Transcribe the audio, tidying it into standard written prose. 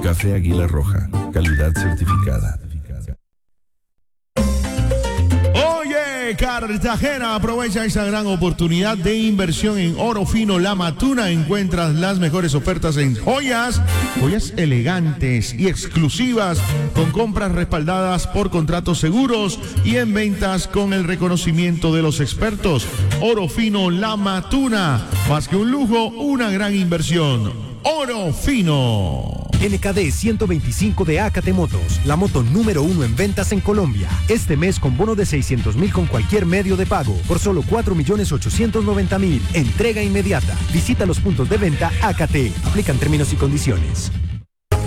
Café Águila Roja, calidad certificada. Oye, Cartagena, aprovecha esa gran oportunidad de inversión en oro fino La Matuna. Encuentras las mejores ofertas en joyas elegantes y exclusivas, con compras respaldadas por contratos seguros y en ventas con el reconocimiento de los expertos. Oro fino La Matuna, más que un lujo, una gran inversión. Oro fino. NKD 125 de Acate Motos, la moto número 1 en ventas en Colombia. Este mes con bono de 600.000 con cualquier medio de pago, por solo 4.890.000. Entrega inmediata. Visita los puntos de venta Acate. Aplican términos y condiciones.